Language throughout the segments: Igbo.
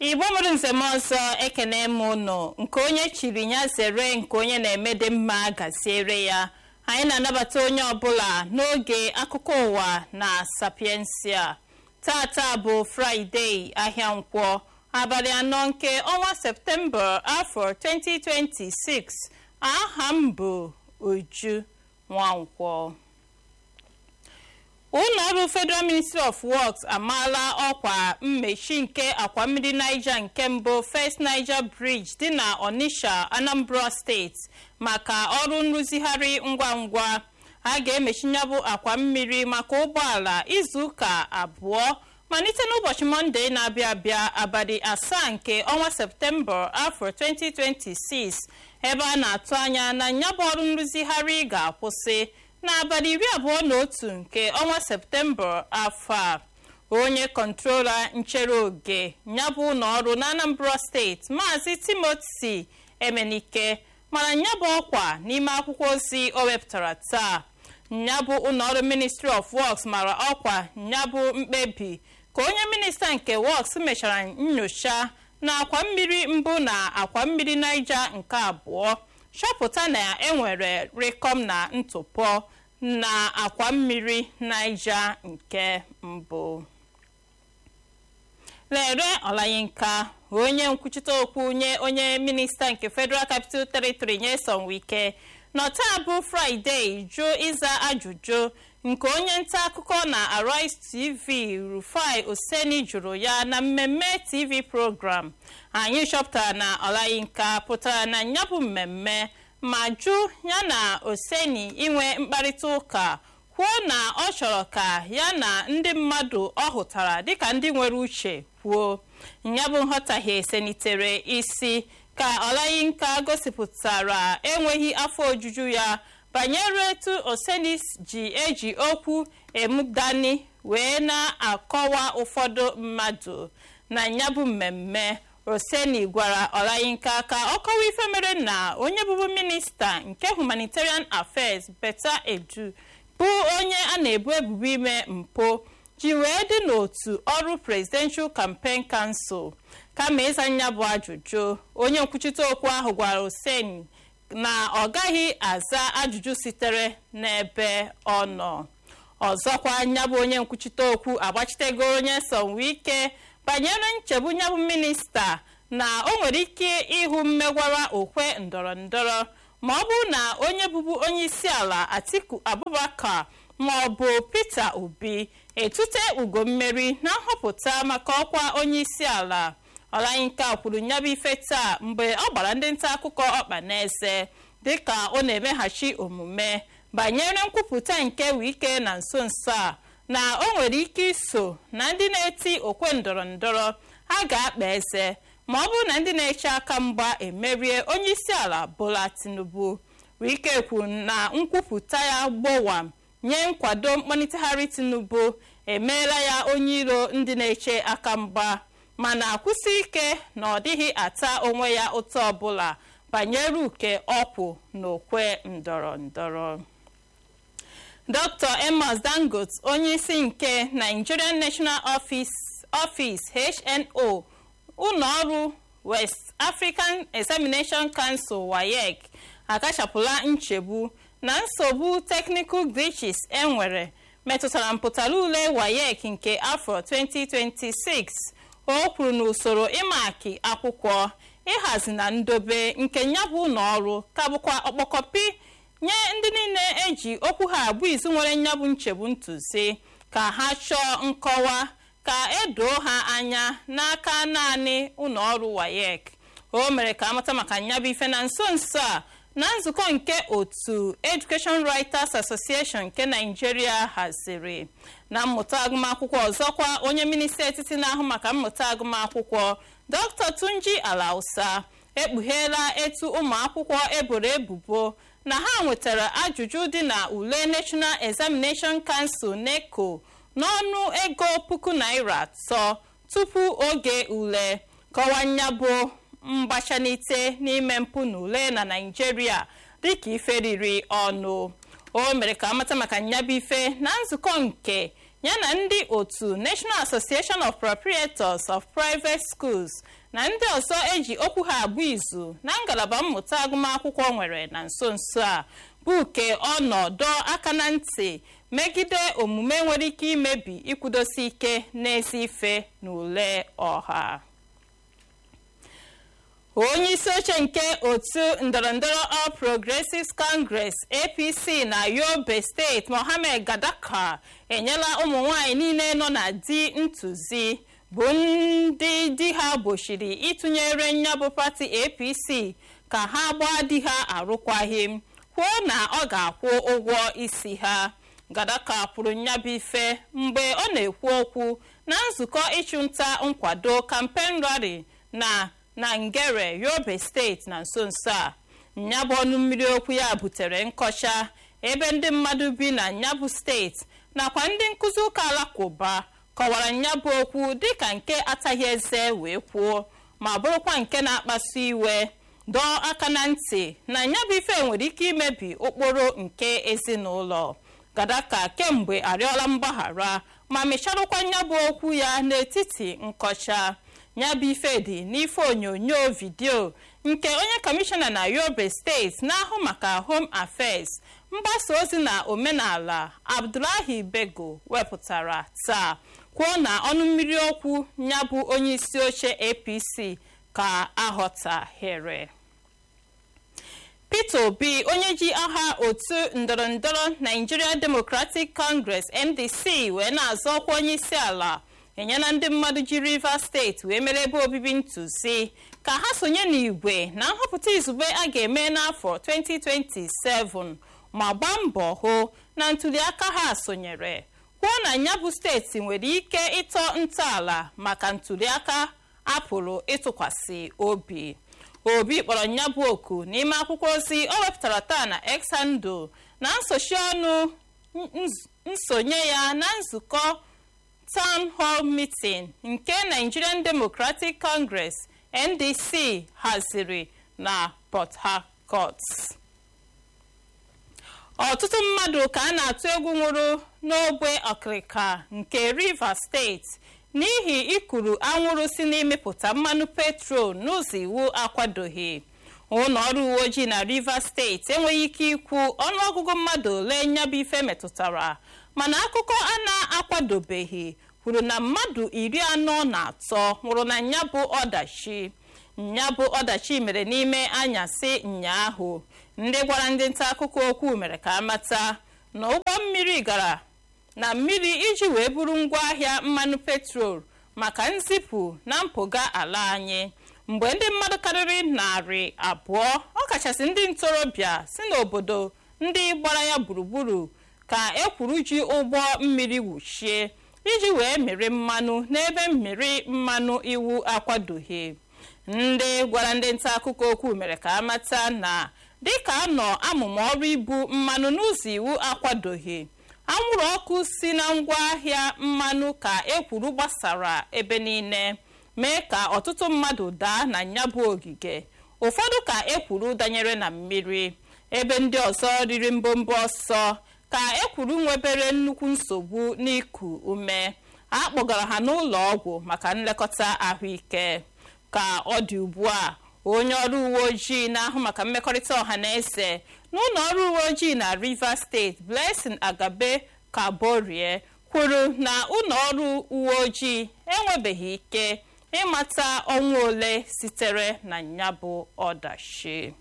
Igbo mụrụ nzem ọzọ ekene m unu nke onye chiri ya zere nke onye na-emede mma gaziere ya. Anyị na-anabata onye ọbụla n'oge akụkọ ụwa na Sapiensia. Tata bụ Fraịde ahịa Nkwọ, abalị 4 nke ọnwa Septemba afọ 2026. Aha m bụ Uju Nwankwọ. Ụlọọrụ Federal Ministry of Works amaala ọkwa mmechi nke akwa mmiri Niger nke mbụ First Niger Bridge dị na Onitsha, Anambra Steeti maka ọrụ nrụzigharị ngwa ngwa. A ga-emechi ya bụ akwa mmiri maka ụgbọala izuụka abụọ malite n'ụbọchị Mọnde na-abịa abịa abalị 7 nke ọnwa Septemba afọ 2026 ebe a na-atụ anya na ya bụ ọrụ nrụzigharị ga-akwụsị n'abalị 21 nke ọnwa Septemba afọ a. Onye kọntrola nchere oge nyabụ ụlọọrụ na Anambra Steeti Maazị Timothy Emenike mara nyabụ ọkwa n'ime akwụkwọ ozi o wepụtara taa. Nyabụ ụlọọrụ Ministry of Works mara ọkwa nyabụ mkpebi ka onye minista nke Works mechara nnyocha na akwa mmiri mbụ na akwa mmiri Niger nke abụọ chọpụta na enwere rịkọm na ntụpọ na akwa mmiri Niger nke mbụ. Lere Olayinka, onye nkwuchite okwu nye onye minista nke Federal Capital Territory Nyesom Wike, nọta bụ Fraịde jụ ịza ajụjụ nke onye nta akụkọ na Arise TV Rufai Oseni jụrụ ya na mmemme TV program. Anyị chọpụtara na Olayinka pụtara na nyabụ mmemme ma jụ ya na Oseni inwe mkparịta ụka, kwuo na ọ chọrọ ka ya na ndị mmadụ ọ hụtara dịka ndị nwere uche kwuo. Nyabụ nghọtahie senitere isi ka Olayinka gosipụtara enweghị afọ ojuju ya banyere etu Oseni ji eji okwu emudani wee na-akọwa ụfọdụ mmadụ. Na nyabụ mmemme, Oseni gwara Olayinka ka ọ kọwa ife mere na onye bụbu minista nke Humanitarian Affairs Betta Edu bụ onye a na-ebu ebubo ime mpụ ji wee dị n'otu ọrụ Presidential Campaign Council. Kama ịza ya bụ ajụjụ, onye nkwuchite okwu ahụ gwara Oseni na ọ gaghị aza ajụjụ sitere n'ebe ọ nọ. Ọzọkwa, nyabụ onye nkwuchite okwu agbachitego Nyesom Wike banyere nchegbu nyabụ minista na o nwere ike ịhụ mmegwara okwe ndọrọndọrọ ma ọ bụ na onye bụbu onye isi ala Atiku Abubakar ma ọ bụ Peter Obi etute ugo mmeri na nhọpụta maka ọkwa onye isi ala. Olayinka kwuru nyabụ ife taa mgbe ọ gbara ndị nta akụkọ ọkpa n'eze dịka ọ na-emeghachi omume banyere nkwupụta nke Wike na nso nso a na o nwere ike iso na ndị na-eti okwe ndọrọndọrọ a ga-akpa eze ma ọ bụrụ na ndị na-eche aka mgba emerie onye isi ala Bola Tinubu. Wike kwuru na nkwupụta ya gbowam nye nkwado mkpanitegharị Tinubu emeela ya onye iro ndị na-eche aka mgba mana akwụsị ike na ọ dịghị ata onwe ya ụtọ ọbụla banyere uke ọkwụ na okwe ndọrọndọrọ. Dr. Amos Dangote, onye isi nke Nigerian National Office HNO, ụlọọrụ West African Examination Council WAEC, akachapụla nchegbu na nsogbu technical glitches enwere metụtara mpụtara ule WAEC nke afọ 2026. O kwuru na usoro ịmaki akwụkwọ, ịhazi na ndobe nke nyabụ ụlọọrụ ka bụkwa ọkpọkọpi nye ndị niile eji okwu ha abụ izu nwere nyabụ nchegbu ntụzi ka ha chọọ nkọwa ka edoo ha anya n'aka naanị ụlọọrụ WAEC. O mere ka amata maka nyabụ ife na nso nso a na nzukọ nke otu Education Writers Association nke Nigeria haziri. Na mmụta agụmakwụkwọ ọzọkwa, onye minista etiti na-ahụ maka mmụta agụmakwụkwọ Dr. Tunji Alausa ekpugheela etu ụmụ akwụkwọ eboro ebubo na ha nwetara ajụjụ dị na ule National Examination Council NECO n'ọnụ ego N$3,000 tupu oge ule. Kọwanya bụ mgbachanite n'ime mpụ na ule na Nigeria dịka ife riri ọnụ. O mere ka amata maka nyabụ ife na nzukọ nke yana ndị otu National Association of Proprietors of Private Schools na ndị ọzọ eji okwu ha abụ izu na ngalaba mmụta agụmakwụkwọ nwere na nso nso a bụ ke ọnọdụ aka na ntị megide omume nwere ike imebi ikwudosi ike n'ezi ife n'ule ọha. onye isi oche nke otu ndọrọndọrọ All Progressives Congress APC na Yobe steeti Mohammed Gadaka enyela ụmụ nwanyị niile nọ na di ntụzi bụ ndị di ha gbochiri ịtụnyere nyabụ pati APC ka ha gbaa di ha arụkwaghịm kwuo na ọ ga-akwụ ụgwọ isi ha. Gadaka kwuru nyabụ ife mgbe ọ na-ekwu okwu na nzukọ ịchụnta nkwado campaign rally na Ngere Yobe steeti na nso nso a. Nyabụ ọnụ mmiri okwu ya butere nkọcha ebe ndị mmadụ bi na nyabụ steeti nakwa ndị nkụzi ụka alakụba kọwara nyabụ okwu dịka nke ataghị eze wee kwuo ma bụrụkwa nke na-akpasu iwe, dọọ aka na ntị na nyabụ ife nwere ike imebi ụkpụrụ nke ezinụlọ. Gadaka kemgbe arịọla mgbaghara ma mecharụkwa nyabụ okwu ya n'etiti nkọcha. Nyabụ ife dị n'ife onyonyo vidio nke onye kọmishọna na Yobe steeti na-ahụ maka Home Affairs, mgbasa ozi na omenala Abdullahi Bego wepụtara taa kwuo na ọnụ mmiri okwu nyabụ onye isi oche APC ka aghọtahere. Peter Obi, onye ji aha otu ndọrọndọrọ Nigeria Democratic Congress NDC wee na-azọ ọkwa onye isi ala, enyela ndị mmadụ ji Rivers steeti wee mere ebe obibi ntụzi ka ha sonye n'igwe na nhọpụta izugbe a ga-eme n'afọ 2027 ma gbaa mbọ hụ na ntụliaka ha sonyere. Kwuo na nyabụ steeti nwere ike ịtọ ntọala maka ntụliaka apụrụ ịtụkwasị obi. Obi kpọrọ nyabụ oku n'ime akwụkwọ ozi o wepụtara taa na X handle na nsochi ọnụ nsonye ya na nzukọ Town Hall Meeting nke Nigerian Democratic Congress NDC haziri na Port Harcourt. Ọtụtụ mmadụ ka a na-atụ egwu nwụrụ n'ogbe Ọkịrịka nke Rivers steeti n'ihi ikuru anwụrụ si n'imepụta mmanụ petrol n'ụzọ iwu akwadoghị. Ụlọ ọrụ uwe ojii na Rivers steeti enweghị ike ikwu ọnụọgụgụ mmadụ ole nyabụ ife metụtara, mana akụkọ a na-akwadobeghị kwuru na mmadụ 43 nwụrụ na nyabụ ọdachi. Nyabụ ọdachi mere n'ime anyasị ụnyaahụ. Ndị gwara ndị nta akụkọ okwu mere ka amata na ụgbọ mmiri gara na mmiri iji wee buru ngwaahịa mmanụ petrol maka nzipụ na mpụga ala anyị mgbe ndị mmadụ karịrị 200, ọkachasị ndị ntorobịa si n'obodo ndị gbara ya gburugburu ka ekwuru ji ụgbọ mmiri wuchie iji wee mịrị mmanụ n'ebe mmiri mmanụ iwu akwadoghị. Ndị gwara ndị nta akụkọ okwu mere ka amata na dịka anọ amụma ọrụ ibu mmanụ n'ụzọ iwu akwadoghị, anwụrụ ọkụ si na ngwaahịa mmanụ ka ekwuru gbasara ebe niile mee ka ọtụtụ mmadụ daa na nyabụ ogige. Ụfọdụ ka ekwuru danyere na mmiri, ebe ndị ọzọ riri mbombo ọsọ ka ekwuru nwebere nnukwu nsogbu n'iku ume. A kpọgara ha n'ụlọ ọgwụ maka nlekọta ahụike. Ka ọ dị ugbu a, onye ọrụ uwe ojii na-ahụ maka mmekọrịta ọha na eze n'ụlọ ọrụ uwe ojii na Rivers steeti Blessing Agabe Kaborie kwuru na ụlọ ọrụ uwe ojii enwebeghị ike ịmata ọnwa ole sitere na nyabụ ọdachi.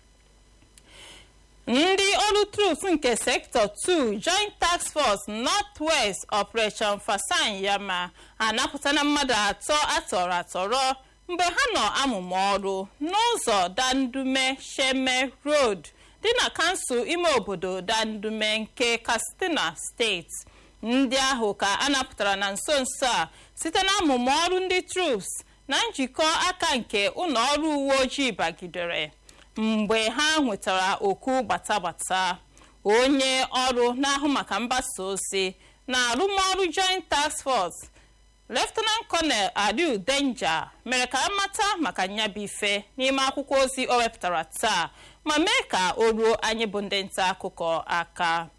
Ndị ọrụ troops nke Sector 2 Joint Task Force Northwest Operation Fasan Yama anapụta na mmadụ 3 atọrọ mgbe ha nọ amụma ọrụ n'ụzọ Dandume Sheme Road dị na kansụl ime obodo Dandume nke Katsina steeti. Ndị ahụ ka a napụtara na nso nso a site na amụma ọrụ ndị troops na njikọ aka nke ụlọ ọrụ uwe ojii bagidere mgbe ha nwetara oku gbatagbata. Onye ọrụ na-ahụ maka mgbasa ozi na arụmọrụ Joint Task Force Lieutenant Colonel Aliu Denja mere ka amata maka nyabụ ife n'ime akwụkwọ ozi o wepụtara taa ma mee ka o ruo anyị bụ ndị nta akụkọ aka.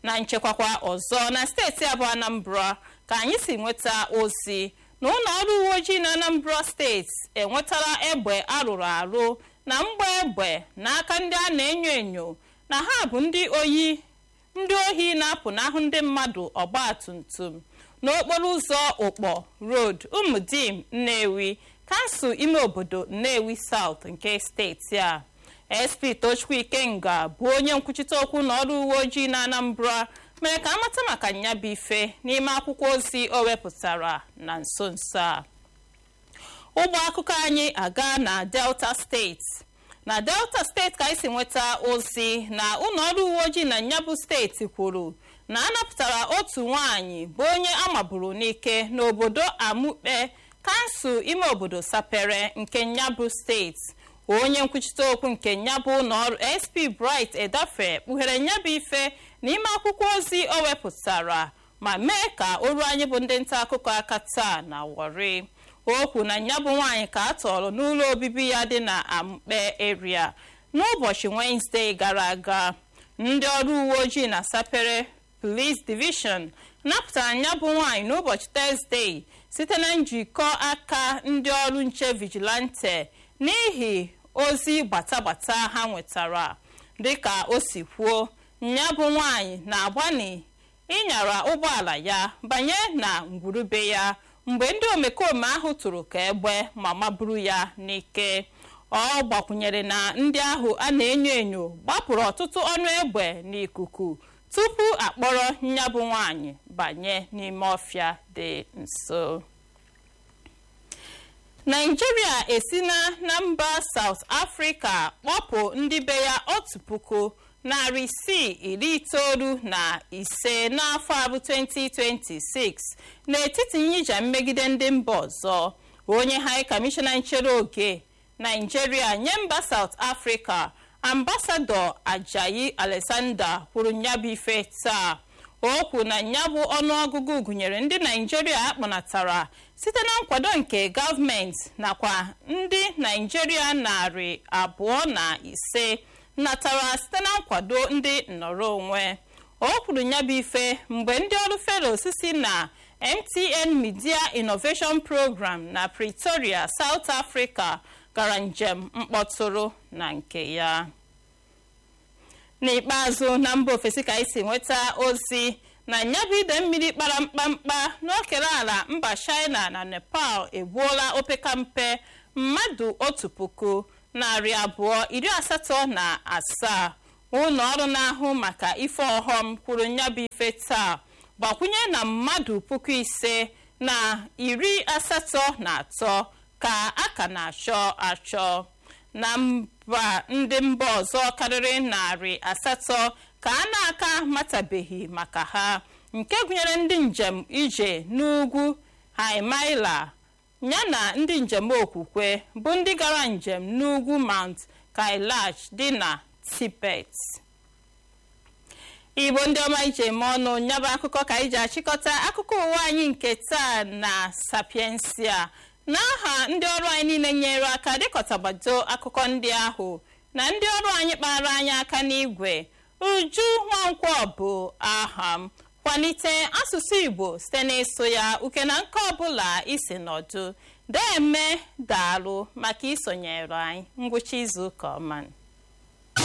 na nchekwakwa ọzọ na steeti abụọ Anambra ka anyị si nweta ozi na ụlọ ọrụ uwe ojii na Anambra steeti enwetara egbe arụrụ arụ na mgba egbe n'aka ndị a na-enyo enyo na ha bụ ndị ohi na-apụnahụ ndị mmadụ ọgba tum tum n'okporo ụzọ Okpor Road Umudim Nnewi kansụl ime obodo Nnewi South nke steeti a. SP Tochukwu Ikenga bụ onye nkwuchite okwu n'ọrụ uwe ojii na Anambra mere ka amata maka nyabụ ife n'ime akwụkwọ ozi o wepụtara na nso nso a. Ụgbọ akụkọ anyị aga na Delta steeti. Na Delta steeti ka anyị si nweta ozi na ụlọ ọrụ uwe ojii na nyabụ steeti kwuru na anapụtara otu nwaanyị bụ onye amaburu n'ike n'obodo Amukpe kansụl ime obodo Sapere nke nyabụ steeti. Onye nkwuchite okwu nke nyabụ ụlọọrụ SP Bright Edafe kpughere nyabụ ife n'ime akwụkwọ ozi o wepụtara ma mee ka oru anyị bụ ndị nta akụkọ aka taa na Warri. Okwu na nyabụ nwaanyị ka a tọrọ n'ụlọ obibi ya dị na Amukpe area n'ụbọchị Wednesday gara aga. Ndị ọrụ uwe ojii na Sapere Police Division napụtara nyabụ nwaanyị n'ụbọchị Thursday site na njikọ aka ndị ọrụ nche vigilante n'ihi ozi gbatagbata ha nwetara. Dịka o si kwuo, nyabụ nwaanyị na-agbani ịnyara ụgbọala ya banye na ngwurube ya mgbe ndị omekome ahụ tụrụ ka egbe ma maburu ya n'ike. Ọ gbakwunyere na ndị ahụ a na-enyo enyo gbapụrụ ọtụtụ ọnụ egbe n'ikuku tupu akpọrọ nyabụ nwaanyị banye n'ime ọfịa dị nso. Nigeria esina na mba South Africa kpọpụ ndị be ya 1,695 n'afọ abụ 2026 n'etiti nyija mmegide ndị mba ọzọ. Onye High Commissioner nchere oge Nigeria nye mba South Africa Ambassador Ajayi Alexander kwuru nyabụ ife taa. O kwuru na nyabụ ọnụọgụgụ gụnyere ndị Nigeria akpọnatara site na nkwado nke gọọmenti nakwa ndị Nigeria 205 natara site na nkwado ndị nnọrọ onwe. O kwuru nyabụ ife mgbe ndị ọrụ fellows si na MTN Media Innovation Program na Pretoria, South Africa gara njem mkpọtụrụ na nke ya. N'ikpeazụ na mba ofesi ka isi nweta ozi na nyabụ ide mmiri kpara mkpamkpa n'okere ala mba China na Nepal egbuola opekampe mmadụ 1,287. Ụlọ ọrụ na-ahụ maka ife ọghọm kwuru nyabụ ife taa gbakwunye na mmadụ 5,083 ka aka na-achọ na mba ndị mba ọzọ karịrị 800 ka a na-aka matabeghị maka ha, nke gụnyere ndị njem ije n'ugwu Himalaya yana ndị njem okwukwe bụ ndị gara njem n'ugwu Mount Kailash dị na Tibet. Igbo ndị ọma ije eme ọnụ nyaba akụkọ ka iji achịkọta akụkọ ụwa anyị nke taa na Sapiensia. N'aha ndị ọrụ anyị niile nyere aka dịkọtagbado akụkọ ndị ahụ na ndị ọrụ anyị kpara anyị aka n'igwe, Uju Nwankwọ bụ aha m. Kwalite asụsụ Igbo site n'ịsụ ya uke na nke ọbụla isi nọdụ. Deme daalụ maka isonyere anyị. Ngwụcha izu ụka ọma.